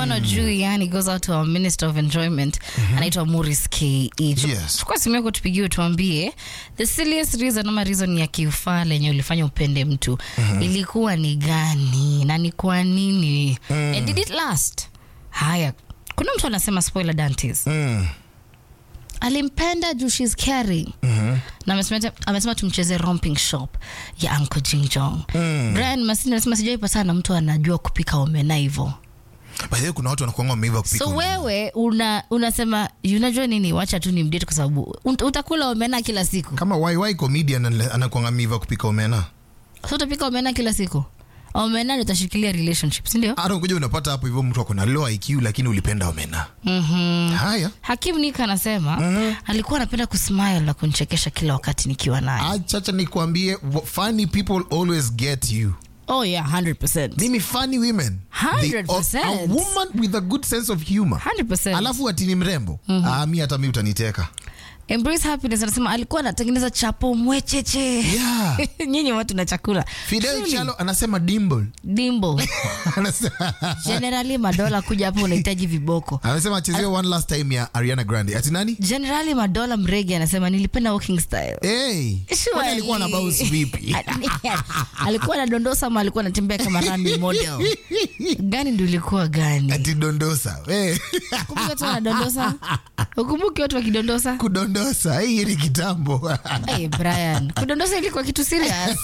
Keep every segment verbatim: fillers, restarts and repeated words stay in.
mkono juu, yani goes out to our Minister of Enjoyment, mm-hmm. anaitwa Maurice K. Ijo. Yes. Chukua simu yako tupigie tuambie the silliest reason ama reason ya kiufala yenye ulifanya upende mtu, mm-hmm. ilikuwa ni gani na ni kwa nini? Mm. And did it last? Haya, kuna mtu anasema spoiler Dantes. Mm. Alimpenda juu she's caring. Mm-hmm. Na amesema amesema tumcheze romping shop ya Uncle Jingjong. Mm. Brian Masini anasema sijawahi sana mtu anajua kupika omena hivyo. By the way, kuna watu wanakuanga wameiva kupika. So omena. Wewe una unasema unajua nini, wacha tu ni mdate kwa sababu utakula omena kila siku. Kama Y Y comedian anakuanga meiva kupika omena. So utapika omena kila siku? Omena utashikilia relationships, ndio? Hata ukija unapata hapo hivyo mtu akona low I Q lakini ulipenda omena. Mhm. Haya. Hakim Nika anasema mm-hmm. alikuwa anapenda kusmile na kunichekesha kila wakati nikiwa naye. Acha nikwambie, funny people always get you. Oh yeah, one hundred percent. Mimi funny women. one hundred percent. A woman with a good sense of humor. one hundred percent. Alafu ati ni mrembo. Mm-hmm. Ah, mimi hata mimi utaniteka. Embrace Happiness anasema alikuwa anatengeneza chapo mwecheche. Yeah. Nyinyi watu na chakula. Fidel Truly. Chalo anasema dimble. Dimble. Anasema Generally Madola kuja hapo unahitaji viboko. Anasema achezea one last time ya Ariana Grande. Ati nani? Generally Madola Mrege anasema nilipenda walking style. Hey. Kwani alikuwa na bounce vipi? Alikuwa anadondosa ama alikuwa anatembea kama runway model? Gani ndio ilikuwa gani? Ati dondosa. Eh. Kumbuka watu wanadondosa? Ukumbuke watu wakidondosa? Kudondosa. Hii ni kitambo. Hey Brian, kudondosa ilikuwa kitu serious.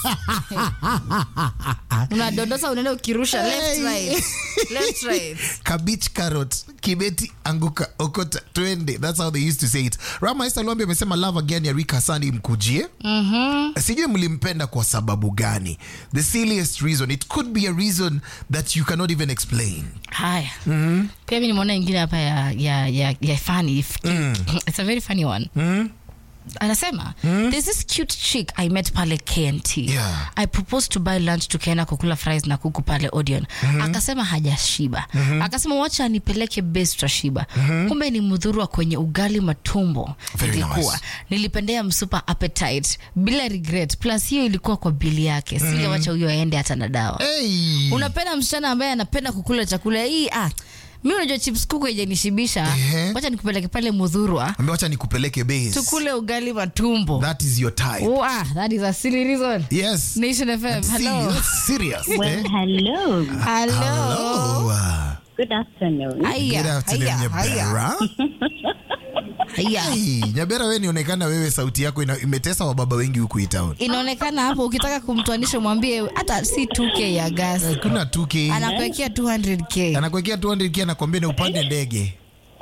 Unadondosa unaenda ukirusha left right. Left right. Cabbage carrot, kibeti anguka okota twende. That's how they used to say it. Rama Esther Luambi amesema love again ya Rick Hassani mkujie. Mhm. Sijui mlimpenda kwa sababu gani. The silliest reason. It could be a reason that you cannot even explain. Haya. Mhm. Pia mimi nimeona nyingine hapa ya ya ya, ya funny. Mm. It's a very funny one. Mhm. Anasema mm. there's this cute chick I met pale K N T. Yeah. I proposed to buy lunch tukaenda kukula fries na kuku pale Odeon. Mm-hmm. Akasema hajashiba. Mm-hmm. Akasema wacha nipeleke base tutashiba. Mm-hmm. Kumbe ni mudhuru kwenye ugali matumbo. Ilikuwa nice. Nilipendea msupa appetite bila regret. Plus hiyo ilikuwa kwa bili yake. Mm-hmm. Singe wacha huyo aende hata na dawa. Hey. Unapenda msichana ambaye anapenda kukula chakula hii ah mimi unajua chips kuku haijanishibisha. Uh-huh. Wacha nikupeleke pale Mudhurwa. Mimi wacha nikupeleke base. Tukule ugali matumbo. That is your type. Oh, ah, that is a silly reason. Yes. Nation F M. Hello. Serious. Well, eh? hello. Hello. Hello. Good afternoon. Hiya. Good afternoon, Nyabera. Hiya. Hey, Nyabera wewe nionekana wewe sauti yako ina, imetesa wababa wengi huku hii town. Inaonekana hapo ukitaka kumtoanisha mwambie hata si two K ya gas. Kuna two K. Anakuwekea two hundred K. Anakuwekea two hundred K anakwambia na upande ndege.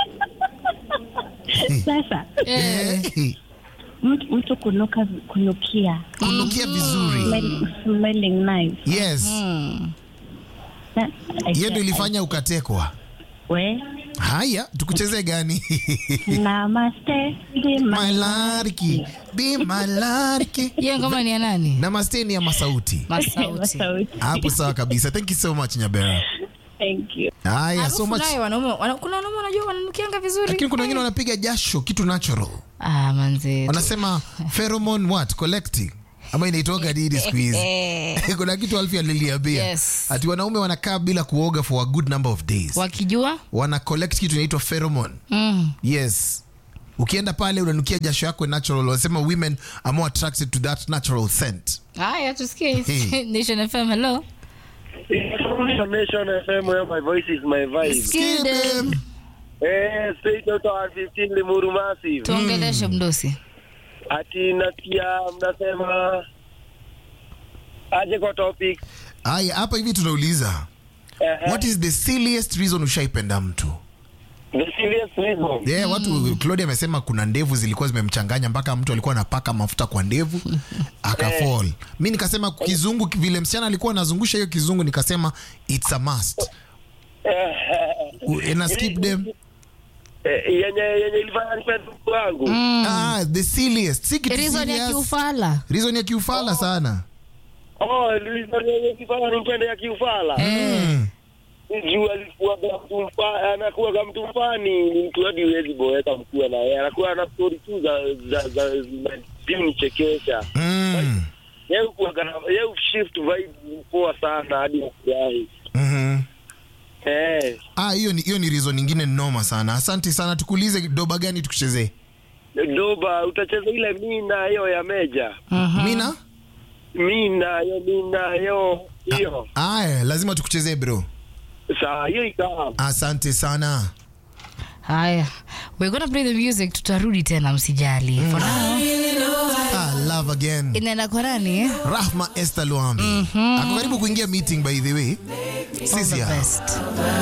Sasa. Eh. Mtu kunuka kunukia. Kunukia vizuri. Smelling nice. Yes. Mm. Yeye ndio ilifanya ukatekwa. We. Haya, tukucheze gani? Namaste, be my larki, be my larki. Hiyo ngoma ni ya nani? Namaste ni ya Masauti. Masauti. Hapo sawa kabisa. Thank you so much Nyabera. Thank you. Haya, so much. Wanaume, kuna wanaume wanajua wananukianga vizuri. Lakini kuna wengine wanapiga jasho kitu natural. Ah, manze. Wanasema pheromone what? Collecting. Ama inaitoka didi squeeze. Kuna kitu Alfie aliliambia. Yes. Ati wanaume wanakaa bila kuoga for a good number of days. Wakijua? Wana collect kitu inaitwa pheromone. Mm. Yes. Ukienda pale unanukia jasho yako natural. Wanasema women are more attracted to that natural scent. Haya, tusikie. Nation F M, hello. Nation F M, where my voice is my vibe. Skid them. Eh, straight out of R fifteen Limuru Massive. Tuongeleshe mdosi. Ati nasikia mnasema aje kwa topic. Haya, hapa hivi tunauliza. Uh-huh. What is the silliest reason ushaipenda mtu? The silliest reason? Yeah, mm. Watu Claudia amesema kuna ndevu zilikuwa zimemchanganya mpaka mtu alikuwa anapaka mafuta kwa ndevu akafall. Eh. Mimi nikasema kizungu vile msichana alikuwa anazungusha hiyo kizungu nikasema it's a must. Ina skip them. Yenye yenye ilifanya nipende mtu wangu. Mm. Ah, the silliest. Si kitu reason serious. ya kiufala. Reason ya kiufala oh. sana. Oh, reason ya kiufala nipende ya kiufala. Mm. Juu alikuwa mtu mfani, anakuwa kama mtu mfani, ni mtu hadi huwezi boeka mkuu na yeye. Anakuwa na story tu za za za dini chekesha. Mm. Yeye kwa yeye shift vibe poa sana hadi ufurahi. Mhm. Eh. Ah, hiyo ni hiyo ni reason nyingine noma sana. Asante sana, tukuulize doba gani tukuchezee? Doba utacheza ile mina hiyo ya Meja. Mhm. Mina? Mina hiyo mina hiyo hiyo. Aya, lazima tukuchezee bro. Sawa, hiyo ikawa. Asante sana. Haya, we're gonna play the music, tutarudi tena msijali. For now, Ah, love again. inaenda kwa nani eh? Rahma Esther Luambi. Ako karibu kuingia meeting by the way. All the Sisi hapa. best.